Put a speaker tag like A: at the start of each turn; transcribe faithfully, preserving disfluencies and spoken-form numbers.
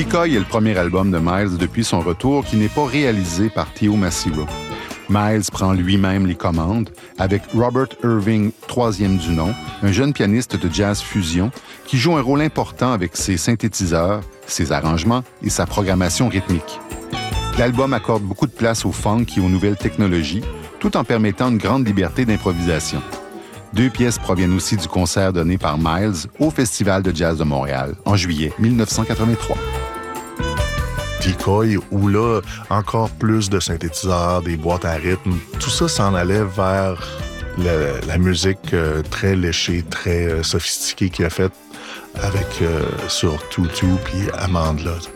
A: Decoy est le premier album de Miles depuis son retour qui n'est pas réalisé par Theo Macero. Miles prend lui-même les commandes avec Robert Irving, troisième du nom, un jeune pianiste de jazz fusion qui joue un rôle important avec ses synthétiseurs, ses arrangements et sa programmation rythmique. L'album accorde beaucoup de place au funk et aux nouvelles technologies, tout en permettant une grande liberté d'improvisation. Deux pièces proviennent aussi du concert donné par Miles au Festival de jazz de Montréal en juillet dix-neuf cent quatre-vingt-trois.
B: Decoy, où là, encore plus de synthétiseurs, des boîtes à rythme, tout ça s'en allait vers le, la musique euh, très léchée, très euh, sophistiquée qu'il a faite avec euh, sur Tutu puis Amandla.